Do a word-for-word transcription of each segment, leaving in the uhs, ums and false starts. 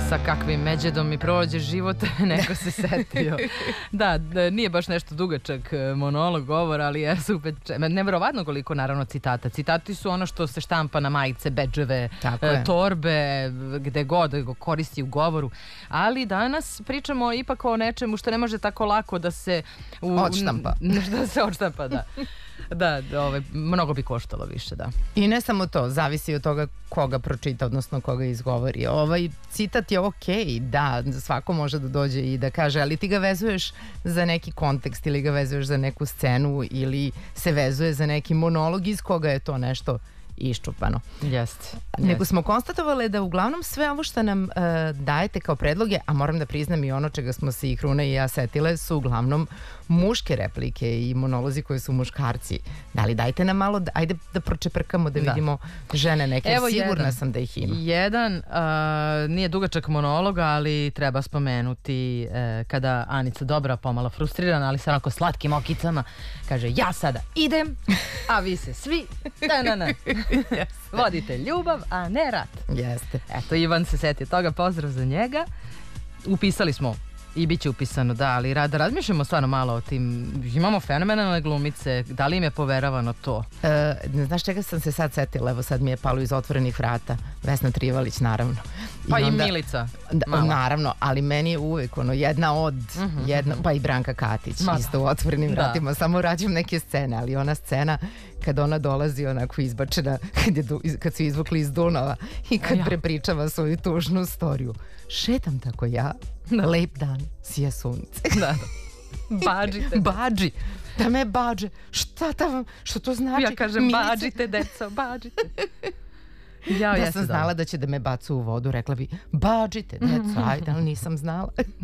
sa kakvim međedom mi prođe život, neko se setio. Da, da, nije baš nešto dugačak monolog, govor, ali je super. Neverovatno koliko, naravno, citata. Citati su ono što se štampa na majice, bedževe, torbe, gde god koristi u govoru. Ali danas pričamo ipak o nečemu što ne može tako lako da se... U, odštampa. Da se odštampa, da. Da, ovaj, mnogo bi koštalo više, da. I ne samo to, zavisi od toga koga pročita, odnosno koga izgovori. Ovaj citat je okej, da, svako može da dođe i da kaže, ali ti ga vezuješ za neki kontekst ili ga vezuješ za neku scenu ili se vezuje za neki monolog iz koga je to nešto iščupano. Jeste. Nego smo konstatovali da uglavnom sve ovo što nam uh, dajete kao predloge, a moram da priznam i ono čega smo se i Kruna i ja setile, su uglavnom muške replike i monolozi koji su muškarci. Da li dajte nam malo, da, ajde da pročeprkamo da, da vidimo žene neke. Evo, sigurna jedan, sam da ih ima. Jedan, uh, nije dugačak monolog, ali treba spomenuti uh, kada Anica Dobra, pomalo frustrirana, ali sa onako slatkim okicama, kaže, ja sada idem, a vi se svi na na na. Vodite ljubav, a ne rat. Jeste. Eto, Ivan se setio toga, pozdrav za njega. Upisali smo i bit će upisano, da, ali da razmišljamo stvarno malo o tim. Imamo fenomenalne glumice, da li im je poveravano to? E, znaš čega sam se sad setila? Evo sad mi je palo iz otvorenih vrata. Vesna Trivalić, naravno. Pa i, onda, i Milica. Da, naravno, ali meni je uvek ono, jedna od, uh-huh. jedna, pa i Branka Katić, Ma, isto u otvorenim da. vratima. Samo rađam neke scene, ali ona scena kad ona dolazi onako izbačena, kad, je, kad su izvukli iz Dunava i kad ja. prepričava svoju tužnu storiju. Šetam tako ja, da. lep dan, sija sunce. Da. Bađite. Bađi. Da me bađe. Šta ta vam, što to znači? Ja kažem, Milice? Bađite, deco, bađite. Ja, da sam znala da će da me bacu u vodu, rekla bi, bađite, deco, ajde, ali nisam znala.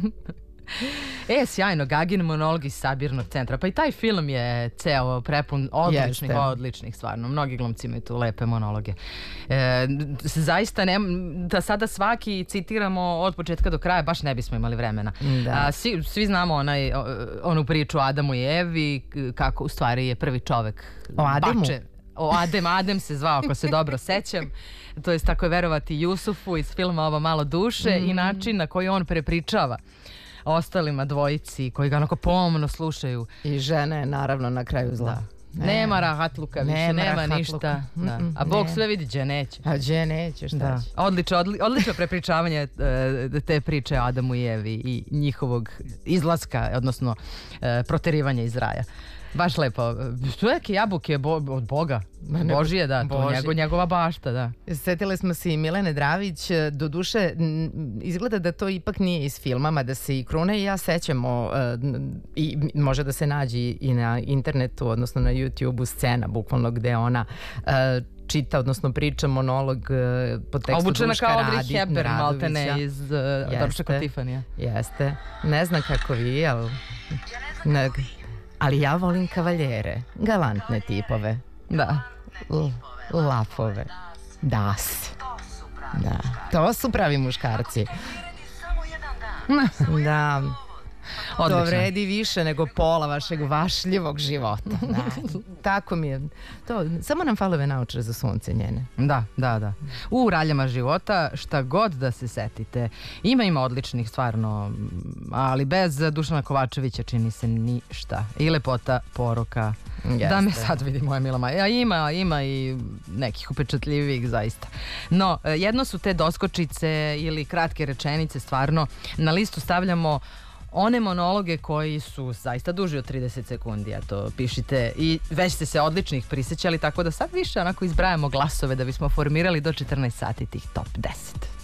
E, sjajno, Gagin monolog iz sabirnog centra. Pa i taj film je ceo prepun odličnih, Jeste. odličnih, stvarno. Mnogi glumci imaju tu lepe monologe. E, zaista, ne, da sada svaki citiramo od početka do kraja, baš ne bismo imali vremena. Da. A, svi, svi znamo onaj, onu priču o Adamu i Evi, kako u stvari je prvi čovek. O Ademu? Bače. O Adem, Adem se zvao, ako se dobro sećam. To je tako je verovati Jusufu iz filma Ovo malo duše mm. i način na koji on prepričava ostalima dvojici koji ga onako pomno slušaju. I žene naravno na kraju zla. Da. Ne. Nema rahatluka više, nema, nema ništa. Da. A Bog ne. sve vidi, gdje neće. A gdje neće, šta da. će. Odlično, odli, odlično prepričavanje uh, te priče o Adamu i Evi i njihovog izlaska, odnosno uh, proterivanja iz raja. Baš lepo. Stojake jabuke bo, od Boga. Božije, da. To njego, njegova bašta, da. Setile smo se i Milene Dravić. Do duše, izgleda da to ipak nije iz filma, mada se i Kruna i ja sećamo uh, i može da se nađe i na internetu, odnosno na YouTube-u scena, bukvalno gde ona uh, čita, odnosno priča monolog uh, pod tekstom Duška Radić. Obučena kao Audrey Hepburn, maltene iz uh, Dobro kod Tifanija. Jeste. Ne znam kako vi, ali... Ne, ali ja volim kavaljere, galantne tipove. Da. L lafove. Das. Da. To su pravi muškarci. Da. Odlično. To vredi više nego pola vašeg vašljivog života. Da. Tako mi je. To, samo nam fale ove naočare za sunce njene. Da, da, da. U raljama života šta god da se setite. Ima ima odličnih stvarno, ali bez Dušana Kovačevića čini se ništa. I lepota poroka. Jeste. Da me sad vidi moja mila Maja. Ima, ima i nekih upečatljivih zaista. No, jedno su te doskočice ili kratke rečenice stvarno. Na listu stavljamo one monologe koji su zaista duži od trideset sekundi, a to pišite i već ste se odličnih prisjećali, tako da sad više onako izbrajamo glasove da bismo formirali do četrnaest sati tih top deset.